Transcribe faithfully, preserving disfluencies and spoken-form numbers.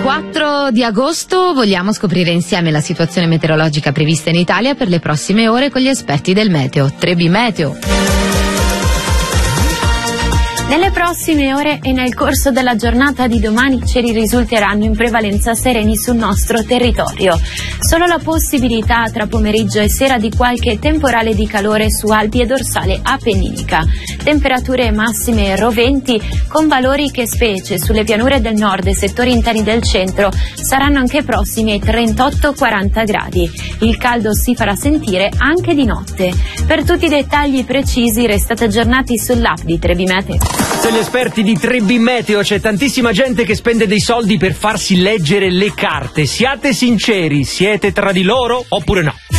quattro di agosto vogliamo scoprire insieme la situazione meteorologica prevista in Italia per le prossime ore con gli esperti del meteo. Trebi Meteo. Nelle prossime ore e nel corso della giornata di domani i cieli risulteranno in prevalenza sereni sul nostro territorio. Solo la possibilità tra pomeriggio e sera di qualche temporale di calore su Alpi e dorsale appenninica. Temperature massime roventi con valori che specie sulle pianure del nord e settori interni del centro saranno anche prossimi ai trentotto quaranta gradi. Il caldo si farà sentire anche di notte. Per tutti i dettagli precisi restate aggiornati sull'app di Trebi Meteo. Se gli esperti di Trebi Meteo, c'è tantissima gente che spende dei soldi per farsi leggere le carte. Siate sinceri, siete tra di loro oppure no?